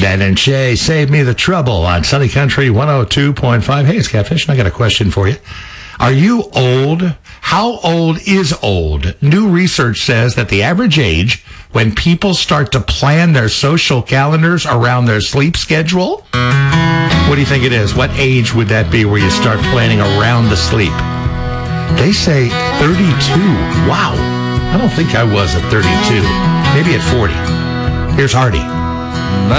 Dan and Shay, Save Me the Trouble on Sunny Country 102.5. Hey, it's Catfish, and I got a question for you. Are you old? How old is old? New research says that the average age when people start to plan their social calendars around their sleep schedule, what do you think it is? What age would that be where you start planning around the sleep? They say 32. Wow. I don't think I was at 32. Maybe at 40. Here's Hardy.